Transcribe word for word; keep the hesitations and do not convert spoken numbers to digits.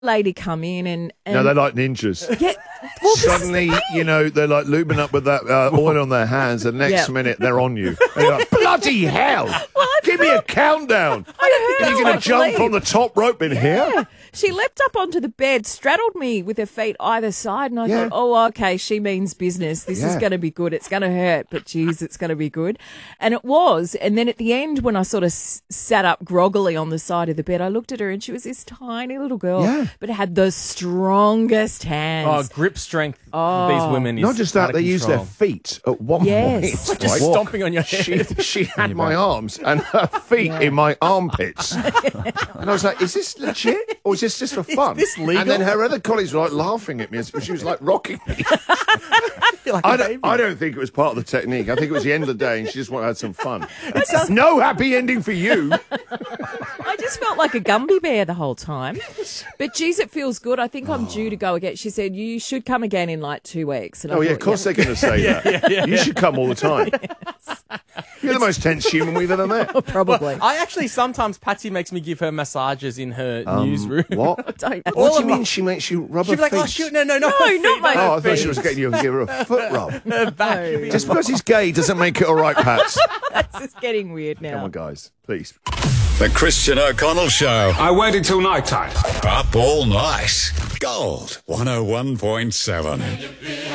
lady come in and... and no, they're like ninjas. Yeah. Well, Suddenly, you know, they're like lubing up with that uh, oil on their hands, and next Yep. minute they're on you. And you're like, bloody hell! Well, Give me a countdown. I heard Are you her going to jump leave. from the top rope in here? She leapt up onto the bed, straddled me with her feet either side, and I Yeah. thought, oh, okay, she means business. This is Yeah. going to be good. It's going to hurt, but geez, it's going to be good. And it was. And then at the end, when I sort of s- sat up groggily on the side of the bed, I looked at her and she was this tiny little girl, Yeah. but had the strongest Oh, hands. grip strength Oh. for these women is Not just out that, of they use their control. feet at one Yes. point. Just Right? stomping on your She, head. she had my arms and her feet in my armpits. And I was like, is this legit? Or is this just for fun? this legal? And then her other colleagues were like laughing at me as she was like rocking me. You're like a I don't, baby. I don't think it was part of the technique. I think it was the end of the day and she just wanted to have some fun. It's no happy ending for you. I just felt like a Gumby bear the whole time. But geez, it feels good. I think I'm due to go again. She said, you should come again in like two weeks. And I Oh, yeah, thought, of course they're going to say that. You should come all the time. You're the most tense human we've ever met. Probably. I actually sometimes Patsy makes me give her massages in her Um, newsroom. What? Don't- What All do you of mean my- she makes you rub She'd her be like, feet? oh shoot, no, no, no, No, her not feet, my Oh, I her thought she feet. was getting you to give her a foot rub. Her back. Just because he's gay doesn't make it all right, Pats. This is getting weird now. Come on, guys, please. The Christian O'Connell Show. I waited till night time. Up all night. Gold one oh one point seven.